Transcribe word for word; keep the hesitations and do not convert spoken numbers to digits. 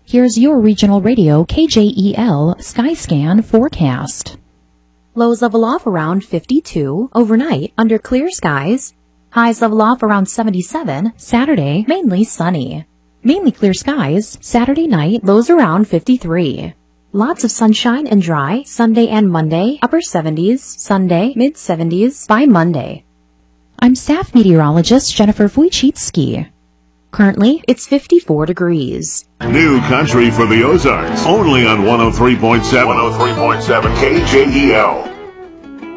Here's your regional radio K J E L Skyscan forecast. Lows level off around fifty-two overnight under clear skies. Highs level off around seventy-seven Saturday, mainly sunny. Mainly clear skies Saturday night, lows around fifty-three. Lots of sunshine and dry Sunday and Monday, upper seventies, Sunday, mid seventies by Monday. I'm staff meteorologist Jennifer Wojcicki. Currently, it's fifty-four degrees. New country for the Ozarks, only on one oh three point seven. one oh three point seven K J E L.